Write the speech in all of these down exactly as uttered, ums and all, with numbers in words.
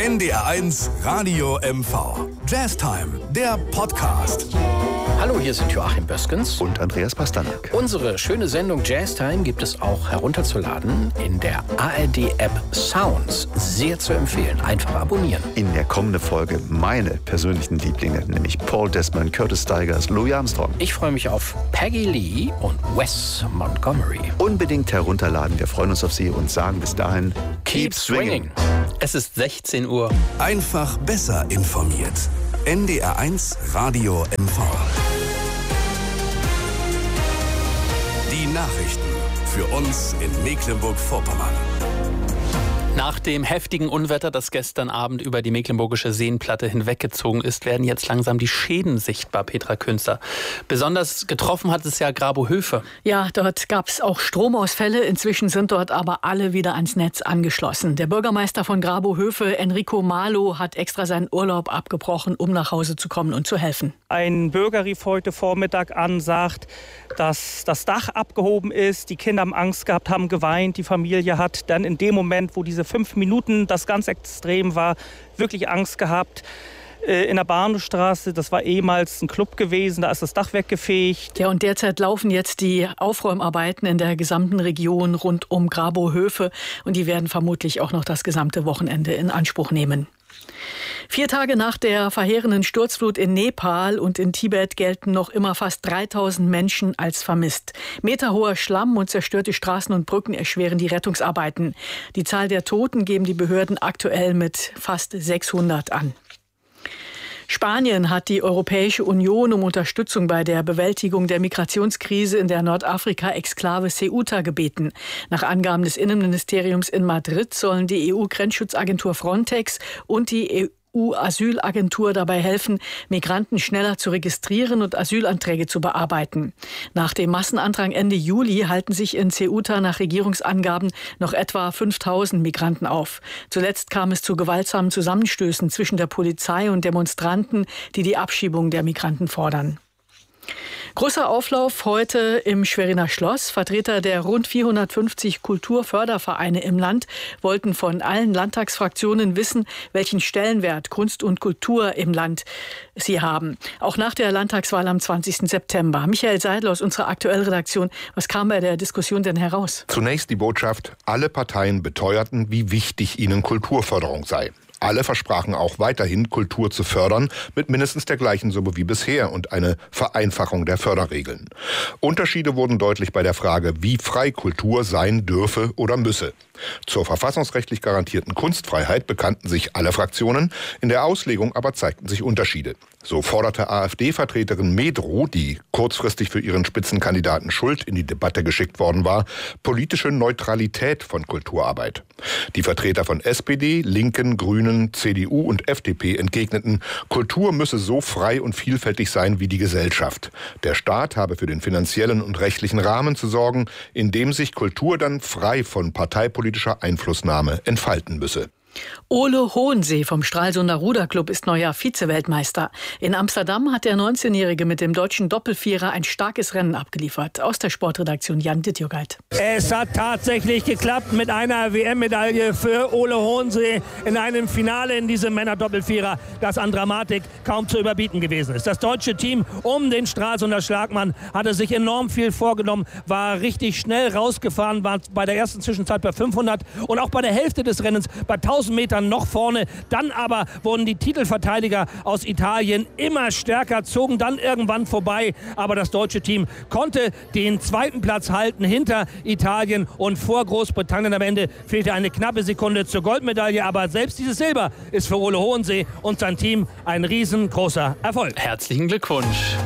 N D R eins Radio M V. Jazztime, der Podcast. Hallo, hier sind Joachim Böskens und Andreas Pasternak. Unsere schöne Sendung Jazztime gibt es auch herunterzuladen in der A R D-App Sounds. Sehr zu empfehlen. Einfach abonnieren. In der kommenden Folge meine persönlichen Lieblinge, nämlich Paul Desmond, Curtis Stigers, Louis Armstrong. Ich freue mich auf Peggy Lee und Wes Montgomery. Unbedingt herunterladen. Wir freuen uns auf Sie und sagen bis dahin, keep swinging. Es ist sechzehn Uhr. Einfach besser informiert. N D R eins Radio M V. Die Nachrichten für uns in Mecklenburg-Vorpommern. Nach dem heftigen Unwetter, das gestern Abend über die mecklenburgische Seenplatte hinweggezogen ist, werden jetzt langsam die Schäden sichtbar, Petra Künster. Besonders getroffen hat es ja Grabohöfe. Ja, dort gab es auch Stromausfälle. Inzwischen sind dort aber alle wieder ans Netz angeschlossen. Der Bürgermeister von Grabohöfe, Enrico Malo, hat extra seinen Urlaub abgebrochen, um nach Hause zu kommen und zu helfen. Ein Bürger rief heute Vormittag an, sagt, dass das Dach abgehoben ist. Die Kinder haben Angst gehabt, haben geweint. Die Familie hat dann in dem Moment, wo diese fünf Minuten das ganz extrem war, wirklich Angst gehabt. In der Bahnhofstraße, das war ehemals ein Club gewesen, da ist das Dach weggefegt. Ja, und derzeit laufen jetzt die Aufräumarbeiten in der gesamten Region rund um Grabohöfe. Und die werden vermutlich auch noch das gesamte Wochenende in Anspruch nehmen. Vier Tage nach der verheerenden Sturzflut in Nepal und in Tibet gelten noch immer fast dreitausend Menschen als vermisst. Meterhoher Schlamm und zerstörte Straßen und Brücken erschweren die Rettungsarbeiten. Die Zahl der Toten geben die Behörden aktuell mit fast sechshundert an. Spanien hat die Europäische Union um Unterstützung bei der Bewältigung der Migrationskrise in der Nordafrika-Exklave Ceuta gebeten. Nach Angaben des Innenministeriums in Madrid sollen die E U-Grenzschutzagentur Frontex und die E U-Asylagentur dabei helfen, Migranten schneller zu registrieren und Asylanträge zu bearbeiten. Nach dem Massenandrang Ende Juli halten sich in Ceuta nach Regierungsangaben noch etwa fünftausend Migranten auf. Zuletzt kam es zu gewaltsamen Zusammenstößen zwischen der Polizei und Demonstranten, die die Abschiebung der Migranten fordern. Großer Auflauf heute im Schweriner Schloss. Vertreter der rund vierhundertfünfzig Kulturfördervereine im Land wollten von allen Landtagsfraktionen wissen, welchen Stellenwert Kunst und Kultur im Land sie haben. Auch nach der Landtagswahl am zwanzigsten September. Michael Seidel aus unserer Aktuellredaktion. Was kam bei der Diskussion denn heraus? Zunächst die Botschaft, alle Parteien beteuerten, wie wichtig ihnen Kulturförderung sei. Alle versprachen auch weiterhin, Kultur zu fördern, mit mindestens der gleichen Summe wie bisher und eine Vereinfachung der Förderregeln. Unterschiede wurden deutlich bei der Frage, wie frei Kultur sein dürfe oder müsse. Zur verfassungsrechtlich garantierten Kunstfreiheit bekannten sich alle Fraktionen, in der Auslegung aber zeigten sich Unterschiede. So forderte AfD-Vertreterin Medrow, die kurzfristig für ihren Spitzenkandidaten Schult in die Debatte geschickt worden war, politische Neutralität von Kulturarbeit. Die Vertreter von S P D, Linken, Grünen, C D U und F D P entgegneten, Kultur müsse so frei und vielfältig sein wie die Gesellschaft. Der Staat habe für den finanziellen und rechtlichen Rahmen zu sorgen, in dem sich Kultur dann frei von parteipolitischer Einflussnahme entfalten müsse. Ole Hohensee vom Stralsunder Ruderclub ist neuer Vize-Weltmeister. In Amsterdam hat der neunzehnjährige mit dem deutschen Doppelvierer ein starkes Rennen abgeliefert. Aus der Sportredaktion Jan Dittjogalt. Es hat tatsächlich geklappt mit einer W M-Medaille für Ole Hohensee in einem Finale in diesem Männer-Doppelvierer, das an Dramatik kaum zu überbieten gewesen ist. Das deutsche Team um den Stralsunder Schlagmann hatte sich enorm viel vorgenommen, war richtig schnell rausgefahren, war bei der ersten Zwischenzeit bei fünfhundert und auch bei der Hälfte des Rennens bei tausend Metern noch vorne. Dann aber wurden die Titelverteidiger aus Italien immer stärker, zogen dann irgendwann vorbei. Aber das deutsche Team konnte den zweiten Platz halten hinter Italien und vor Großbritannien. Am Ende fehlte eine knappe Sekunde zur Goldmedaille. Aber selbst dieses Silber ist für Ole Hohensee und sein Team ein riesengroßer Erfolg. Herzlichen Glückwunsch.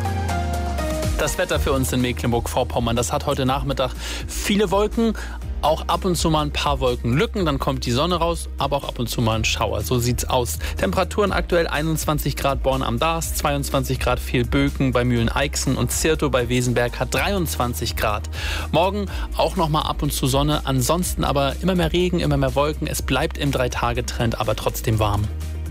Das Wetter für uns in Mecklenburg-Vorpommern, das hat heute Nachmittag viele Wolken, auch ab und zu mal ein paar Wolkenlücken, dann kommt die Sonne raus, aber auch ab und zu mal ein Schauer. So sieht's aus. Temperaturen aktuell einundzwanzig Grad Born am Darß, zweiundzwanzig Grad Vielböken bei Mühlen-Eichsen und Zirtow bei Wesenberg hat dreiundzwanzig Grad. Morgen auch noch mal ab und zu Sonne, ansonsten aber immer mehr Regen, immer mehr Wolken. Es bleibt im Drei-Tage-Trend, aber trotzdem warm.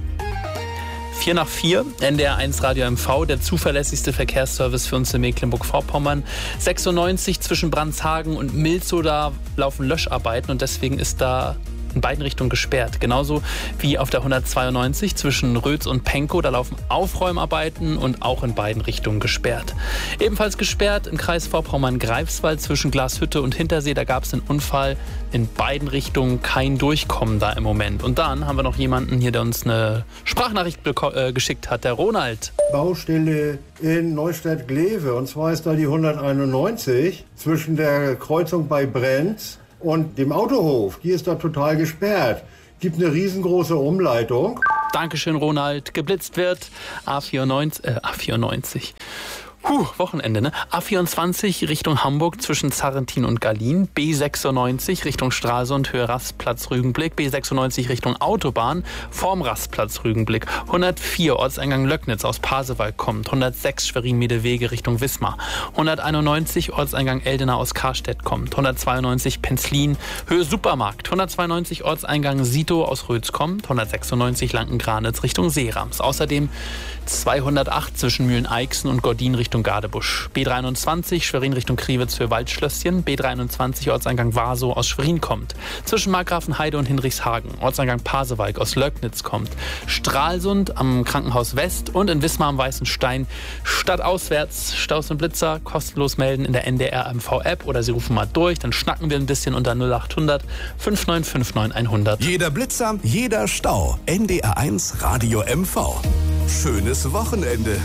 vier nach vier, N D R eins Radio M V, der zuverlässigste Verkehrsservice für uns in Mecklenburg-Vorpommern. sechsundneunzig zwischen Brandshagen und Milzow, da laufen Löscharbeiten und deswegen ist da in beiden Richtungen gesperrt. Genauso wie auf der hundertzweiundneunzig zwischen Rötz und Pankow. Da laufen Aufräumarbeiten und auch in beiden Richtungen gesperrt. Ebenfalls gesperrt im Kreis Vorpommern-Greifswald zwischen Glashütte und Hintersee. Da gab es einen Unfall. In beiden Richtungen kein Durchkommen da im Moment. Und dann haben wir noch jemanden hier, der uns eine Sprachnachricht äh, geschickt hat, der Ronald. Baustelle in Neustadt-Glewe. Und zwar ist da die hunderteinundneunzig zwischen der Kreuzung bei Brenz und dem Autohof. Die ist da total gesperrt. Gibt eine riesengroße Umleitung. Dankeschön, Ronald. Geblitzt wird A vierundneunzig. Äh, A vierundneunzig. Puh, Wochenende, ne? A vierundzwanzig Richtung Hamburg zwischen Zarrentin und Gallien. B sechsundneunzig Richtung Stralsund, Höhe Rastplatz Rügenblick. B sechsundneunzig Richtung Autobahn, vorm Rastplatz Rügenblick. hundertvier Ortseingang Löcknitz aus Pasewalk kommt. hundertsechs Schwerin-Medewege Richtung Wismar. hunderteinundneunzig Ortseingang Eldena aus Karstedt kommt. hundertzweiundneunzig Penzlin, Höhe Supermarkt. hundertzweiundneunzig Ortseingang Sito aus Rötz kommt. hundertsechsundneunzig Lanken-Granitz Richtung Seerams. Außerdem zweihundertacht zwischen Mühlen-Eichsen und Gordin Richtung Gadebusch. B dreiundzwanzig Schwerin Richtung Kriwitz für Waldschlösschen. B dreiundzwanzig Ortseingang Warsow aus Schwerin kommt. Zwischen Markgrafenheide und Hinrichshagen. Ortseingang Pasewalk aus Löcknitz kommt. Stralsund am Krankenhaus West und in Wismar am Weißen Stein. Stadtauswärts Staus und Blitzer kostenlos melden in der N D R M V-App oder Sie rufen mal durch, dann schnacken wir ein bisschen unter null achthundert fünfundneunzig neunundfünfzig hundert. Jeder Blitzer, jeder Stau. N D R eins Radio M V. Schönes Wochenende.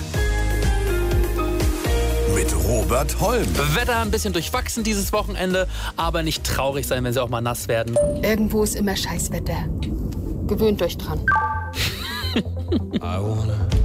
Mit Robert Holm. Wetter ein bisschen durchwachsen dieses Wochenende, aber nicht traurig sein, wenn sie auch mal nass werden. Irgendwo ist immer Scheißwetter. Gewöhnt euch dran. I wanna